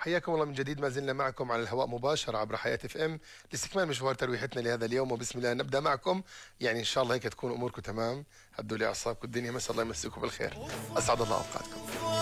حياكم الله من جديد، ما زلنا معكم على الهواء مباشرة عبر حياة اف ام لاستكمال مشوار ترويحتنا لهذا اليوم، وبسم الله نبدأ معكم. يعني إن شاء الله هيك تكون أموركم تمام، هدوا لي أعصابكم الدنيا، مساء الله يمسيكم بالخير، أسعد الله أوقاتكم.